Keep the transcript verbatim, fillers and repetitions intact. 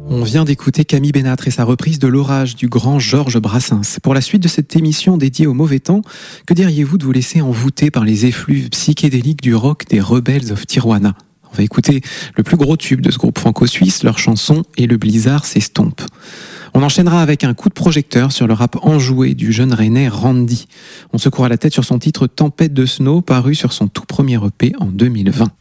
On vient d'écouter Camille Bénatre et sa reprise de l'orage du grand Georges Brassens. Pour la suite de cette émission dédiée au mauvais temps, que diriez-vous de vous laisser envoûter par les effluves psychédéliques du rock des Rebels of Tijuana ? On va écouter le plus gros tube de ce groupe franco-suisse, leur chanson « Et le blizzard s'estompe ». On enchaînera avec un coup de projecteur sur le rap enjoué du jeune rennais Randy. On se court à la tête sur son titre « Tempête de Snow » paru sur son tout premier E P en deux mille vingt.